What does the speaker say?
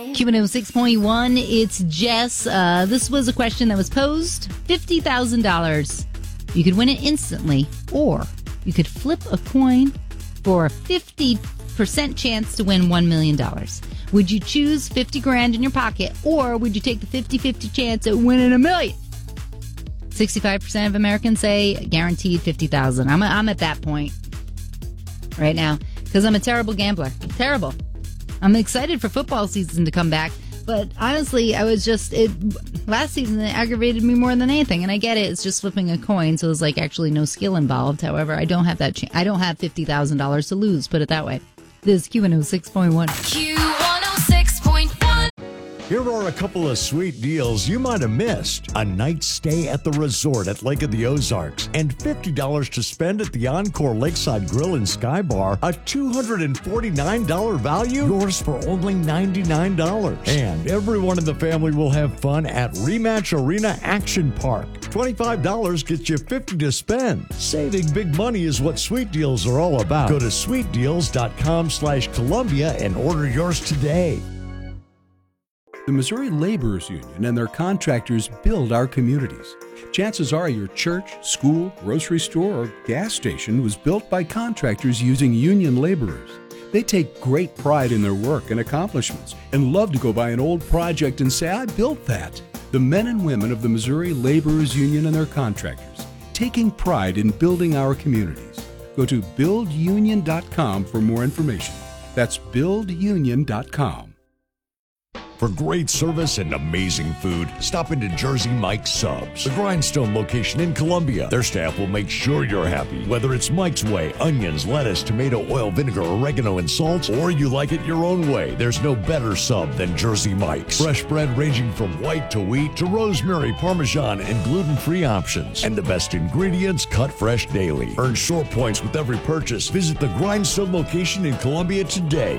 Q106.1, it's Jess. This was a question that was posed. $50,000. You could win it instantly, or you could flip a coin for a 50% chance to win $1 million. Would you choose 50 grand in your pocket, or would you take the 50-50 chance at winning $1 million? 65% of Americans say guaranteed 50,000. I'm at that point right now because I'm a terrible gambler. Terrible. I'm excited for football season to come back, but honestly, last season it aggravated me more than anything. And I get it; it's just flipping a coin, so there's actually no skill involved. However, I don't have that. I don't have $50,000 to lose. Put it that way. This is Q106.1. Q106.1. Here are a couple of sweet deals you might have missed. A night stay at the resort at Lake of the Ozarks and $50 to spend at the Encore Lakeside Grill and Sky Bar. A $249 value, yours for only $99. And everyone in the family will have fun at Rematch Arena Action Park. $25 gets you $50 to spend. Saving big money is what Sweet Deals are all about. Go to sweetdeals.com/Columbia and order yours today. The Missouri Laborers Union and their contractors build our communities. Chances are your church, school, grocery store, or gas station was built by contractors using union laborers. They take great pride in their work and accomplishments and love to go by an old project and say, "I built that." The men and women of the Missouri Laborers Union and their contractors, taking pride in building our communities. Go to buildunion.com for more information. That's buildunion.com. For great service and amazing food, stop into Jersey Mike's Subs, the Grindstone location in Columbia. Their staff will make sure you're happy. Whether it's Mike's Way, onions, lettuce, tomato, oil, vinegar, oregano, and salt, or you like it your own way, there's no better sub than Jersey Mike's. Fresh bread ranging from white to wheat to rosemary, parmesan, and gluten-free options. And the best ingredients cut fresh daily. Earn short points with every purchase. Visit the Grindstone location in Columbia today.